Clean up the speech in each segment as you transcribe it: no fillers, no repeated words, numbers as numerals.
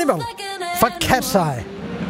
Hannibal for Cat's Eye.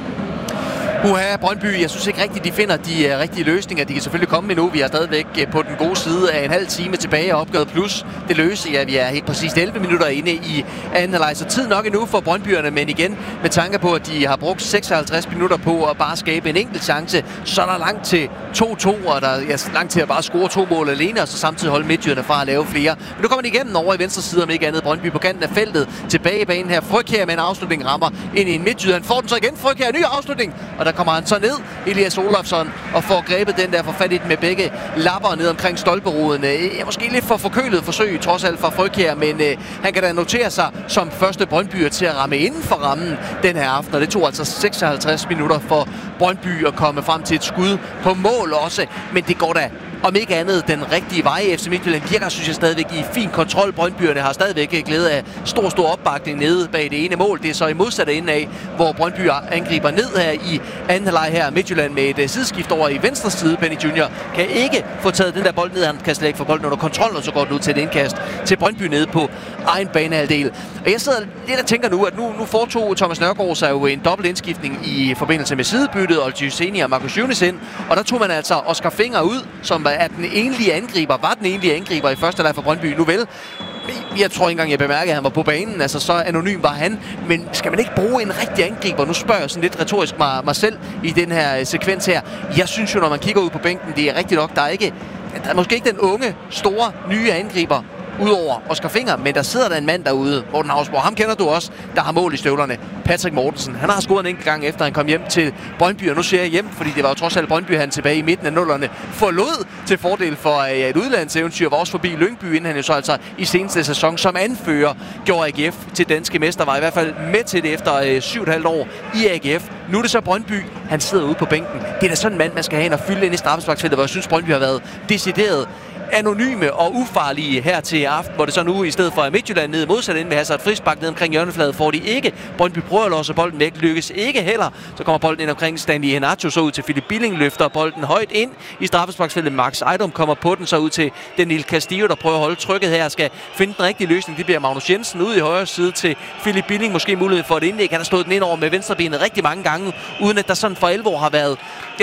Brøndby, jeg synes ikke rigtigt, de finder de rigtige løsninger. De kan selvfølgelig komme endnu. Vi er stadigvæk på den gode side af en halv time tilbage og opgået plus det løse. Ja, vi er helt præcis 11 minutter inde i anden halvleg, så tid nok endnu for Brøndbyerne, men igen med tanke på, at de har brugt 56 minutter på at bare skabe en enkelt chance, så er der langt til 2-2, og der er langt til at bare score 2 mål alene, og så samtidig holde Midtjylland fra at lave flere. Men nu kommer de igennem over i venstre side, om ikke andet. Brøndby på kanten af feltet, tilbage i banen her. Frøkjær med en afslutning rammer ind i en Midtjylland. Får den så igen. Frøkjær, ny afslutning, og der kommer han så ned, Elias Olofsson, og får grebet den der, for fat i den med begge lapper ned omkring stolperuden. Måske lidt for forkølet forsøg, trods alt fra Frøkjær, men han kan da notere sig som første Brøndbyer til at ramme inden for rammen den her aften, og det tog altså 56 minutter for Brøndby at komme frem til et skud på mål også, men det går da om ikke andet den rigtige vej. FC Midtjylland virker, synes jeg, stadigvæk i fin kontrol. Brøndbyerne har stadigvæk glæde af stor opbakning nede bag det ene mål. Det er så i modsatte ende af, hvor Brøndby angriber ned her i anden halvleg her. Midtjylland med et sideskift over i venstre side. Benny Junior kan ikke få taget den der bold ned. Han kan slet ikke få bolden under kontrol, og så går det ud til et indkast til Brøndby nede på egen banehalvdel. Og jeg sidder lidt og tænker nu, at nu foretog Thomas Nørgaard sig jo en dobbelt indskiftning i forbindelse med sidebyttet, og Olcay og Marcus Younes ind. Og der tog man altså Oscar Finger ud, som var den enlige angriber, i første halvleg for Brøndby. Nu vel, jeg tror ikke engang, jeg bemærkede, at han var på banen. Altså, så anonym var han. Men skal man ikke bruge en rigtig angriber? Nu spørger jeg sådan lidt retorisk mig selv i den her sekvens her. Jeg synes jo, når man kigger ud på bænken, det er rigtigt nok, der er måske ikke den unge, store, nye angriber, udover Oscar Finger, men der sidder der en mand derude, Morten Hausborg, ham kender du også, der har mål i støvlerne. Patrick Mortensen, han har scoret en enkelt gang efter han kom hjem til Brøndby, og nu siger jeg hjem, fordi det var jo trods alt Brøndby, han tilbage i midten af nullerne forlod til fordel for et udlandseventyr, var også forbi Lyngby, inden han jo så altså i seneste sæson som anfører gjorde AGF til danske mester, var i hvert fald med til det efter 7,5 år i AGF. Nu er det så Brøndby, han sidder ude på bænken. Det er da sådan en mand, man skal have ind og fylde ind i straffesparksfeltet, hvor jeg synes, Brøndby har været decideret anonyme og ufarlige her til aften, hvor det så nu i stedet for Midtjylland ned modsat inde med Hazard frispark ned omkring hjørnefladet, får de ikke. Brøndby prøver at låse bolden væk, lykkes ikke heller. Så kommer bolden ind omkring Stanley Henacho, så ud til Philip Billing, løfter bolden højt ind i straffesparksfeltet. Max Ejdom kommer på den, så ud til Daniel Castillo, der prøver at holde trykket her, skal finde den rigtige løsning. Det bliver Magnus Jensen ud i højre side til Philip Billing, måske mulighed for et indlæg. Han har slået den ind over med venstrebenet rigtig mange gange, uden at der sådan for alvor har været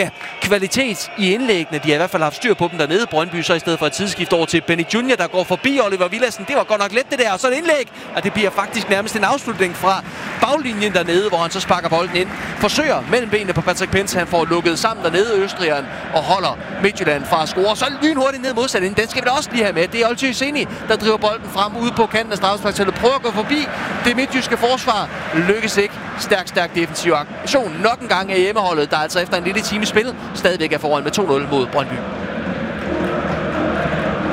kvalitet i indlæggene. De har i hvert fald haft styr på dem dernede. Brøndby så i stedet for et tidsskift over til Benny Junior, der går forbi Oliver Villadsen. Det var godt nok let det der, og så et indlæg, og det bliver faktisk nærmest en afslutning fra baglinjen dernede, hvor han så sparker bolden ind. Forsøger mellem benene på Patrick Pence, han får lukket sammen dernede Østrigeren og holder Midtjylland fra at score. Så lynhurtigt ned modsat ind. Den skal vi da også lige have med. Det er Olcay der driver bolden frem ude på kanten af straffesparksfeltet. Prøver at gå forbi det midtjyske forsvar. Lykkes ikke. Stærk defensiv aktion. Nok en gang af hjemmeholdet, der altså efter en lille time spil stadigvæk er foran med 2-0 mod Brøndby.